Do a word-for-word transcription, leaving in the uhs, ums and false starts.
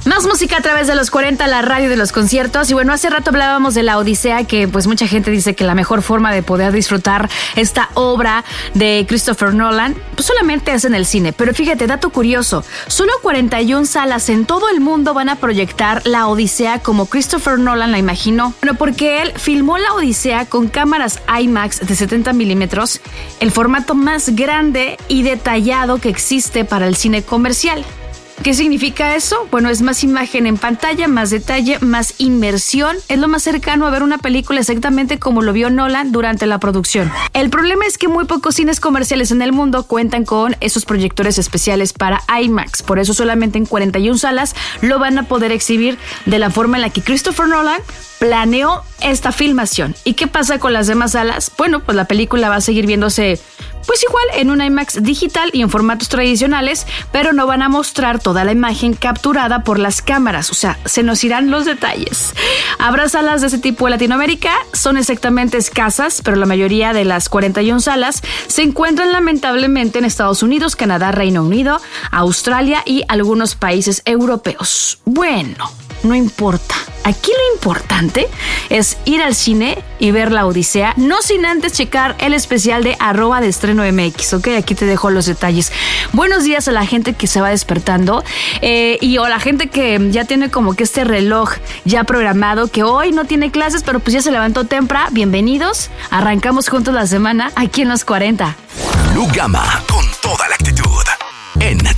Más música a través de los cuarenta, la radio de los conciertos. Y bueno, hace rato hablábamos de La Odisea, que pues mucha gente dice que la mejor forma de poder disfrutar esta obra de Christopher Nolan pues solamente es en el cine. Pero fíjate, dato curioso, solo cuarenta y una salas en todo el mundo van a proyectar La Odisea como Christopher Nolan la imaginó. Bueno, porque él filmó La Odisea con cámaras IMAX de setenta milímetros, el formato más grande y detallado que existe para el cine comercial. ¿Qué significa eso? Bueno, es más imagen en pantalla, más detalle, más inmersión. Es lo más cercano a ver una película exactamente como lo vio Nolan durante la producción. El problema es que muy pocos cines comerciales en el mundo cuentan con esos proyectores especiales para IMAX. Por eso solamente en cuarenta y una salas lo van a poder exhibir de la forma en la que Christopher Nolan planeó esta filmación. ¿Y qué pasa con las demás salas? Bueno, pues la película va a seguir viéndose pues igual en un IMAX digital y en formatos tradicionales, pero no van a mostrar toda la imagen capturada por las cámaras, o sea, se nos irán los detalles. Habrá salas de ese tipo en Latinoamérica, son exactamente escasas, pero la mayoría de las cuarenta y una salas se encuentran lamentablemente en Estados Unidos, Canadá, Reino Unido, Australia y algunos países europeos. Bueno, no importa. Aquí lo importante es ir al cine y ver La Odisea, no sin antes checar el especial de arroba de estreno M X, ¿ok? Aquí te dejo los detalles. Buenos días a la gente que se va despertando eh, y o la gente que ya tiene como que este reloj ya programado, que hoy no tiene clases, pero pues ya se levantó temprano. Bienvenidos, arrancamos juntos la semana aquí en los cuarenta. Blue Gamma, con toda la actitud, en